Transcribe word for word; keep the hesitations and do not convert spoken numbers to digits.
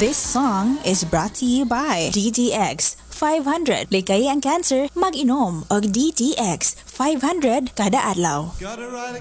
This song is brought to you by D T X five hundred. Likay ang cancer, mag-inom og D T X five hundred kada adlaw. Gotta write a